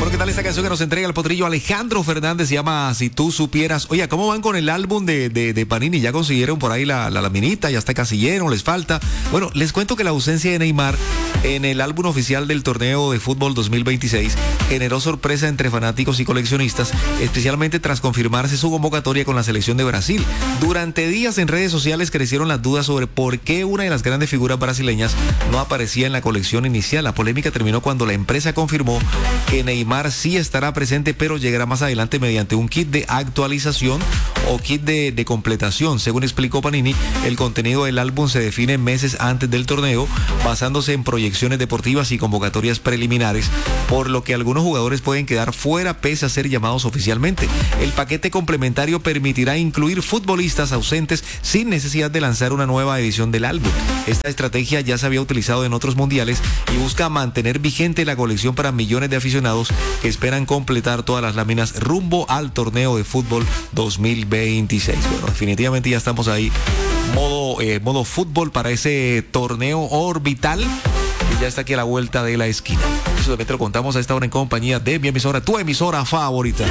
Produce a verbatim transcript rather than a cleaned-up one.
Bueno, ¿qué tal esta canción que nos entrega el potrillo Alejandro Fernández? Se llama Si Tú Supieras. Oye, ¿cómo van con el álbum de, de, de Panini? ¿Ya consiguieron por ahí la, la laminita? ¿Ya está casillero? ¿Les falta? Bueno, les cuento que la ausencia de Neymar en el álbum oficial del torneo de fútbol dos mil veintiséis generó sorpresa entre fanáticos y coleccionistas, especialmente tras confirmarse su convocatoria con la selección de Brasil. Durante días en redes sociales crecieron las dudas sobre por qué una de las grandes figuras brasileñas no aparecía en la colección inicial. La polémica terminó cuando la empresa confirmó que Neymar sí estará presente, pero llegará más adelante mediante un kit de actualización o kit de, de completación. Según explicó Panini, el contenido del álbum se define meses antes del torneo, basándose en proyecciones deportivas y convocatorias preliminares, por lo que algunos jugadores pueden quedar fuera pese a ser llamados oficialmente. El paquete complementario permitirá incluir futbolistas ausentes sin necesidad de lanzar una nueva edición del álbum. Esta estrategia ya se había utilizado en otros mundiales y busca mantener vigente la colección para millones de aficionados que esperan completar todas las láminas rumbo al torneo de fútbol dos mil veintiséis. Bueno, definitivamente ya estamos ahí, modo, eh, modo fútbol para ese torneo orbital que ya está aquí a la vuelta de la esquina. Eso también te lo contamos a esta hora en compañía de mi emisora, tu emisora favorita.